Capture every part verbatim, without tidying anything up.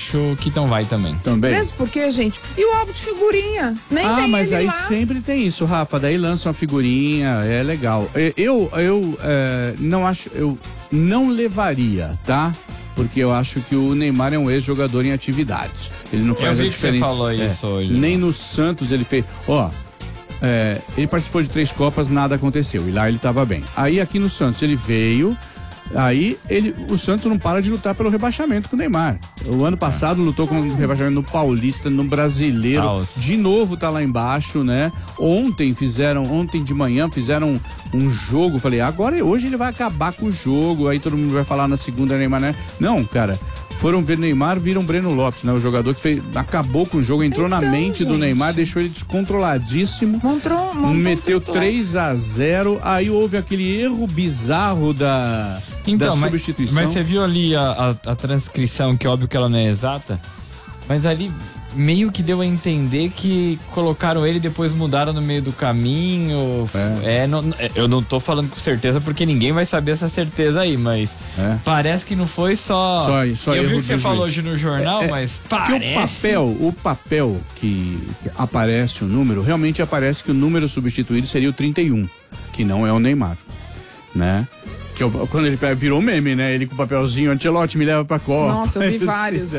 acho que não vai também. Também. Mesmo porque, gente, e o álbum de figurinha? Nem ah, tem mas ele aí lá. sempre tem isso, Rafa. Daí lança uma figurinha, é legal. Eu, eu é, não acho, eu não levaria, tá? Porque eu acho que o Neymar é um ex-jogador em atividade. Ele não faz eu vi a diferença. Que você falou isso é, hoje. Nem no Santos ele fez. Ó, é, ele participou de três Copas, nada aconteceu. E lá ele tava bem. Aí aqui no Santos ele veio. Aí ele, o Santos não para de lutar pelo rebaixamento com o Neymar. O ano passado lutou com o rebaixamento no Paulista, no Brasileiro. Nossa. De novo tá lá embaixo, né? Ontem fizeram, ontem de manhã fizeram um jogo. Falei, agora hoje ele vai acabar com o jogo. Aí todo mundo vai falar na segunda Neymar, né? Não, cara. Foram ver Neymar, viram Breno Lopes, né? O jogador que fez, acabou com o jogo, entrou então, na mente gente. do Neymar, deixou ele descontroladíssimo. Montrou, montrou meteu três a zero, aí houve aquele erro bizarro da, então, da mas, substituição. Mas você viu ali a, a, a transcrição, que óbvio que ela não é exata, mas ali meio que deu a entender que colocaram ele e depois mudaram no meio do caminho. É. É, não, eu não tô falando com certeza porque ninguém vai saber essa certeza aí, mas é. parece que não foi só. Só, só eu erro vi que você juiz. falou hoje no jornal, é, mas parece. Que o papel, o papel que aparece o número, realmente aparece que o número substituído seria o trinta e um, que não é o Neymar, né? Que eu, quando ele virou meme, né? Ele com o papelzinho, Ancelotti me leva pra Copa. Nossa, eu vi vários.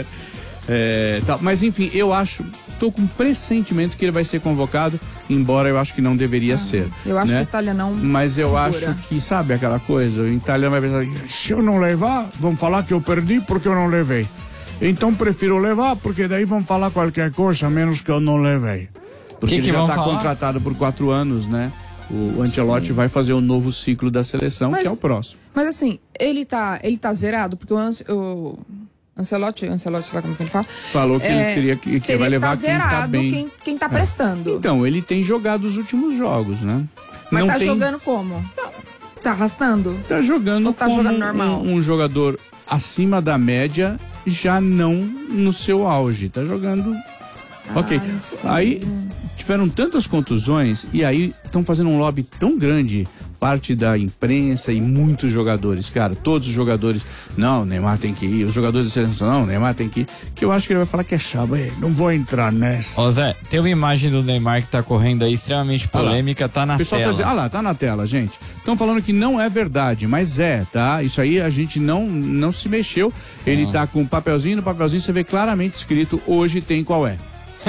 É, tá, mas enfim, eu acho, tô com um pressentimento que ele vai ser convocado, embora eu acho que não deveria ah, ser. Eu acho né? que a Itália não Mas eu segura. acho que, sabe aquela coisa, o italiano vai pensar, se eu não levar, vão falar que eu perdi porque eu não levei. Então prefiro levar, porque daí vão falar qualquer coisa, menos que eu não levei. Porque que que ele já tá falar? contratado por quatro anos, né? O Ancelotti Sim. vai fazer o novo ciclo da seleção, mas, que é o próximo. Mas assim, ele tá, ele tá zerado, porque o... o... Ancelotti, Ancelotti, sabe como que ele fala? Falou que é, ele queria que, que vai levar tá quem tá bem. Quem, quem tá prestando. É. Então, ele tem jogado os últimos jogos, né? Mas Não tá tem... jogando como? Se arrastando? Tá jogando Ou tá como jogando normal? Um, um jogador acima da média, já não no seu auge. Tá jogando... Ah, ok. Sim. Aí tiveram tantas contusões e aí estão fazendo um lobby tão grande, parte da imprensa e muitos jogadores, cara, todos os jogadores, não, o Neymar tem que ir, os jogadores da seleção, não, o Neymar tem que ir, que eu acho que ele vai falar que é chato, não vou entrar nessa. Ô Zé, tem uma imagem do Neymar que tá correndo aí, extremamente polêmica, tá na pessoal tela. Tá dizendo, ah lá, tá na tela, gente. Estão falando que não é verdade, mas é, tá? Isso aí a gente não, não se mexeu, ele ah. tá com um papelzinho, no papelzinho você vê claramente escrito, hoje tem qual é.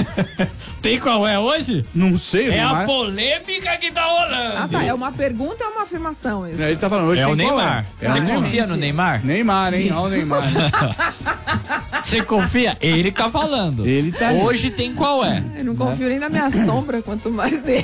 Tem qual é hoje? Não sei. É Neymar. a polêmica que tá rolando. Ah, tá. É uma pergunta ou é uma afirmação isso? É, ele tá falando hoje é tem o Neymar. Qual é? Você é confia Neymar. no Neymar? Neymar, hein? Olha o Neymar. Você confia? Ele tá falando. Ele tá hoje aí. Tem qual é? Eu não confio nem na minha sombra, quanto mais dele.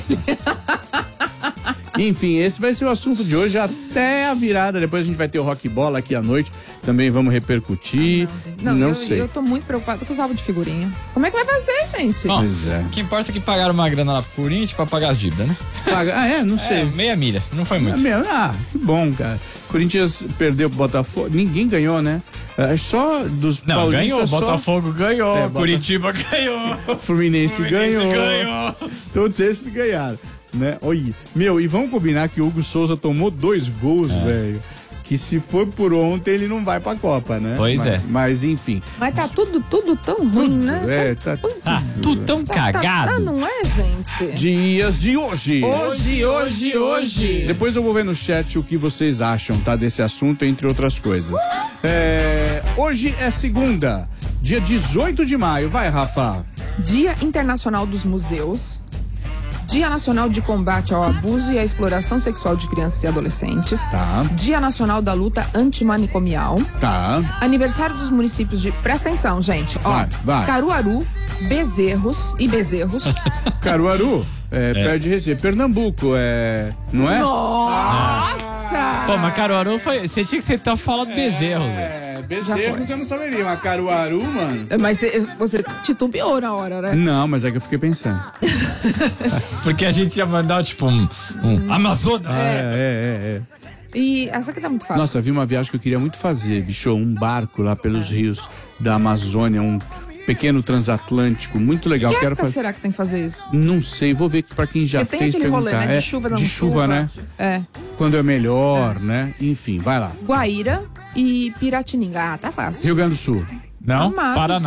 Enfim, esse vai ser o assunto de hoje até a virada. Depois a gente vai ter o Rock Bola aqui à noite. Também vamos repercutir. Ah, não, não, não eu, sei. Eu tô muito preocupada com os álbuns de figurinha. Como é que vai fazer, gente? Bom, pois é. O que importa é que pagaram uma grana lá pro Corinthians pra pagar as dívidas, né? Paga... Ah, é? Não sei. É, meia milha. Não foi muito. É, ah, que bom, cara. Corinthians perdeu pro Botafogo. Ninguém ganhou, né? É só dos não, paulistas. Ganhou. Só... Botafogo ganhou. É, Bota... Curitiba ganhou. Fluminense, Fluminense ganhou. ganhou. Todos esses ganharam. Né? Olha, meu, e vamos combinar que o Hugo Souza tomou dois gols, é. velho. Que se for por ontem, ele não vai pra Copa, né? Pois mas, é. Mas enfim. Mas tá tudo, tudo tão ruim, tudo, né? É, tá, tudo, ah, tudo tão tá, cagado. Tá, não é, gente? Dias de hoje. Hoje, hoje, hoje. Depois eu vou ver no chat o que vocês acham, tá? Desse assunto, entre outras coisas. É, hoje é segunda, dia dezoito de maio. Vai, Rafa. Dia Internacional dos Museus. Dia Nacional de Combate ao Abuso e à Exploração Sexual de Crianças e Adolescentes. Tá. Dia Nacional da Luta Antimanicomial. Tá. Aniversário dos municípios de... Presta atenção, gente. Ó, vai, vai. Caruaru, Bezerros e Bezerros. Caruaru, é, é. perto de Recife. Pernambuco, é... Não é? Nossa! Pô, mas Caruaru foi... Você tinha que você tá falando Bezerros. É, Bezerros eu não saberia, mas Caruaru, mano... Mas você, você titubeou na hora, né? Não, mas é que eu fiquei pensando. Porque a gente ia mandar, tipo, um, um Amazonas. Ah, é, é, é, é. E essa aqui tá muito fácil. Nossa, vi uma viagem que eu queria muito fazer, bicho, um barco lá pelos rios da Amazônia, um pequeno transatlântico, muito legal. Que Quero época fazer... será que tem que fazer isso? Não sei, vou ver pra quem já Porque fez tem aquele perguntar. rolê, né? De é, chuva, não de chuva, chuva, né? É. Quando é melhor, é. né? Enfim, vai lá. Guaíra e Piratininga. Ah, tá fácil. Rio Grande do Sul. Não, Paraná.